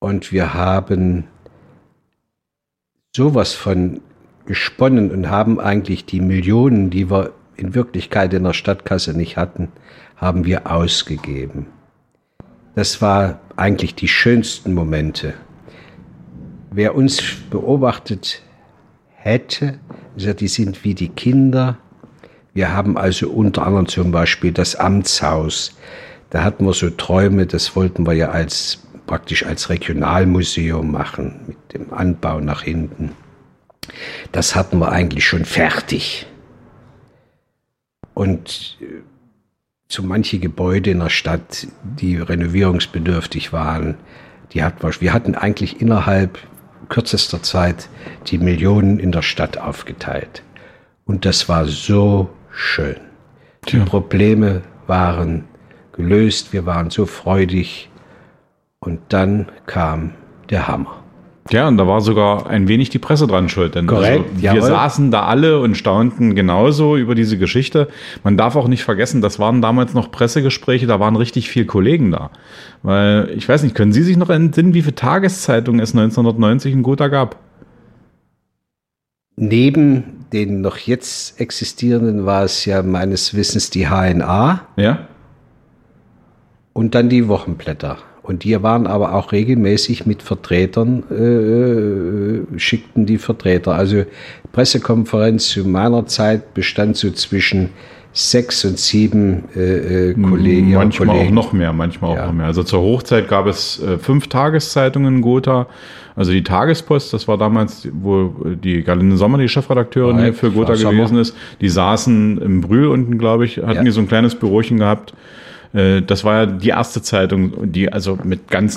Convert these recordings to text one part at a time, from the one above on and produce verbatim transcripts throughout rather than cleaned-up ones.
Und wir haben sowas von gesponnen und haben eigentlich die Millionen, die wir in Wirklichkeit in der Stadtkasse nicht hatten, haben wir ausgegeben. Das war eigentlich die schönsten Momente. Wer uns beobachtet hätte, also die sind wie die Kinder. Wir haben also unter anderem zum Beispiel das Amtshaus. Da hatten wir so Träume, das wollten wir ja als praktisch als Regionalmuseum machen, mit dem Anbau nach hinten. Das hatten wir eigentlich schon fertig. Und so manche Gebäude in der Stadt, die renovierungsbedürftig waren, die hatten wir, wir hatten eigentlich innerhalb kürzester Zeit die Millionen in der Stadt aufgeteilt. Und das war so schön. Die ja. Probleme waren gelöst, wir waren so freudig. Und dann kam der Hammer. Ja, und da war sogar ein wenig die Presse dran schuld. Denn Korrekt, also wir jawohl. saßen da alle und staunten genauso über diese Geschichte. Man darf auch nicht vergessen, das waren damals noch Pressegespräche, da waren richtig viele Kollegen da. Weil, ich weiß nicht, können Sie sich noch entsinnen, wie viele Tageszeitungen es neunzehnhundertneunzig in Gotha gab? Neben den noch jetzt existierenden war es ja meines Wissens die H N A. Ja. Und dann die Wochenblätter. Und die waren aber auch regelmäßig mit Vertretern, äh, schickten die Vertreter. Also Pressekonferenz zu meiner Zeit bestand so zwischen sechs und sieben äh, äh, Kollegen. Manchmal Kollegen. auch noch mehr, manchmal ja. auch noch mehr. Also zur Hochzeit gab es äh, fünf Tageszeitungen in Gotha. Also die Tagespost, das war damals, wo die Galinde Sommer, die Chefredakteurin ja, hier für Gotha gewesen Sommer. ist. Die saßen im Brühl unten, glaube ich, hatten ja. die so ein kleines Bürochen gehabt. Das war ja die erste Zeitung, die also mit ganz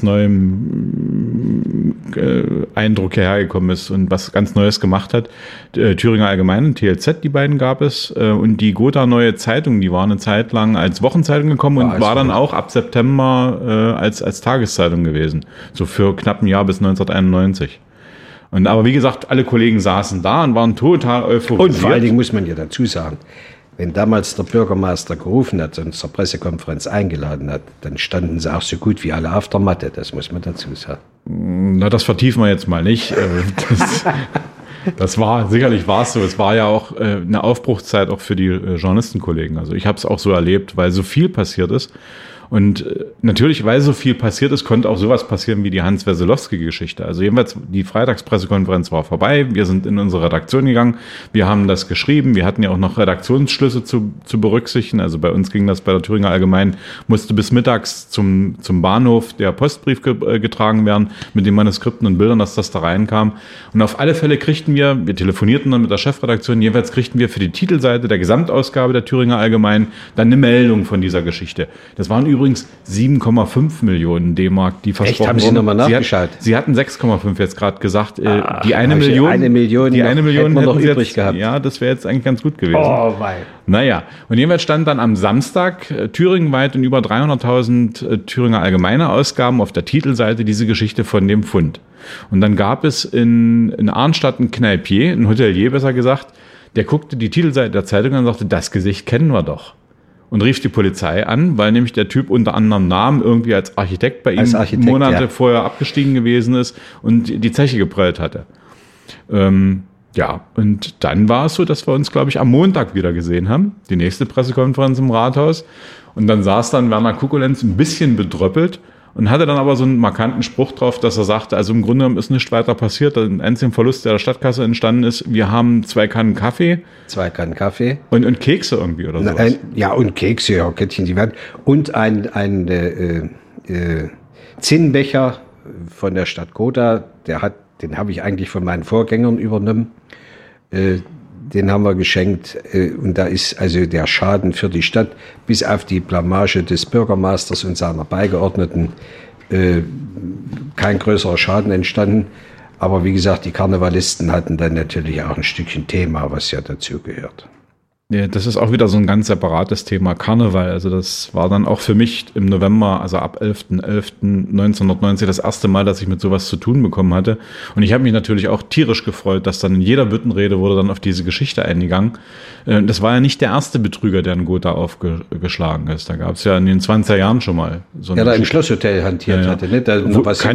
neuem Eindruck hergekommen ist und was ganz Neues gemacht hat. Thüringer Allgemeine und T L Z, die beiden gab es. Und die Gotha Neue Zeitung, die war eine Zeit lang als Wochenzeitung gekommen und war, war dann auch ab September als, als Tageszeitung gewesen. So für knapp ein Jahr bis neunzehnhunderteinundneunzig. Und aber wie gesagt, alle Kollegen saßen da und waren total euphorisiert. Und vor allen Dingen muss man ja dazu sagen, wenn damals der Bürgermeister gerufen hat und zur Pressekonferenz eingeladen hat, dann standen sie auch so gut wie alle auf der Matte, das muss man dazu sagen. Na, das vertiefen wir jetzt mal nicht. Das, das war, sicherlich war es so. Es war ja auch eine Aufbruchszeit auch für die Journalistenkollegen. Also ich habe es auch so erlebt, weil so viel passiert ist. Und natürlich, weil so viel passiert ist, konnte auch sowas passieren wie die Hans-Weselowski-Geschichte. Also jedenfalls, die Freitagspressekonferenz war vorbei. Wir sind in unsere Redaktion gegangen. Wir haben das geschrieben. Wir hatten ja auch noch Redaktionsschlüsse zu, zu berücksichtigen. Also bei uns ging das bei der Thüringer Allgemeinen, musste bis mittags zum, zum Bahnhof der Postbrief ge, getragen werden mit den Manuskripten und Bildern, dass das da reinkam. Und auf alle Fälle kriegten wir, wir telefonierten dann mit der Chefredaktion, jeweils kriegten wir für die Titelseite der Gesamtausgabe der Thüringer Allgemeinen dann eine Meldung von dieser Geschichte. Das waren übrigens sieben Komma fünf Millionen D-Mark, die versprochen wurden. Echt, haben Sie nochmal nachgeschaut? Sie, hat, Sie hatten sechs Komma fünf jetzt gerade gesagt. Ah, die eine Million, eine Million, die eine Million hätten wir noch übrig jetzt, gehabt. Ja, das wäre jetzt eigentlich ganz gut gewesen. Oh, wei. Naja, und jedenfalls stand dann am Samstag äh, thüringenweit in über dreihunderttausend äh, Thüringer Allgemeine Ausgaben auf der Titelseite diese Geschichte von dem Fund. Und dann gab es in, in Arnstadt einen Kneipier, ein Hotelier besser gesagt, der guckte die Titelseite der Zeitung an und sagte, das Gesicht kennen wir doch. Und rief die Polizei an, weil nämlich der Typ unter anderem Namen irgendwie als Architekt bei ihm Architekt, Monate ja. vorher abgestiegen gewesen ist und die Zeche geprellt hatte. Ähm, ja, und dann war es so, dass wir uns, glaube ich, am Montag wieder gesehen haben. Die nächste Pressekonferenz im Rathaus. Und dann saß dann Werner Kukulenz ein bisschen bedröppelt und hatte dann aber so einen markanten Spruch drauf, dass er sagte, also im Grunde genommen ist nichts weiter passiert. Ein einziger Verlust, der der Stadtkasse entstanden ist. Wir haben zwei Kannen Kaffee. Zwei Kannen Kaffee. Und, und Kekse irgendwie oder sowas. Ein, ja, und Kekse, ja, Kettchen, die werden. Und ein, ein äh, äh, Zinnbecher von der Stadt Gotha, der hat, den habe ich eigentlich von meinen Vorgängern übernommen. Äh, Den haben wir geschenkt und da ist also der Schaden für die Stadt bis auf die Blamage des Bürgermeisters und seiner Beigeordneten äh, kein größerer Schaden entstanden. Aber wie gesagt, die Karnevalisten hatten dann natürlich auch ein Stückchen Thema, was ja dazu gehört. Ja, das ist auch wieder so ein ganz separates Thema, Karneval. Also das war dann auch für mich im November, also ab elfter elfter neunzehnhundertneunzig das erste Mal, dass ich mit sowas zu tun bekommen hatte. Und ich habe mich natürlich auch tierisch gefreut, dass dann in jeder Büttenrede wurde dann auf diese Geschichte eingegangen. Das war ja nicht der erste Betrüger, der in Gotha aufgeschlagen ist. Da gab es ja in den zwanziger Jahren schon mal so eine Ja, da im Geschichte. Schlosshotel hantiert Ja, ja. hatte. Ne? Da Wo, was